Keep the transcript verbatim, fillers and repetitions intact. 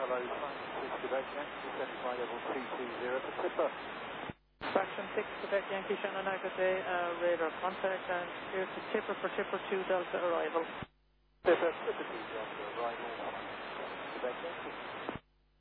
Hello, six Quebec Yankee, certify level two two zero for Clipper. Fraction six Quebec Yankee, Shannon Agate, uh, radar contact, and here's the Tipper for Tipper two Delta arrival. Clipper, Clipper two Delta arrival, Quebec Yankee.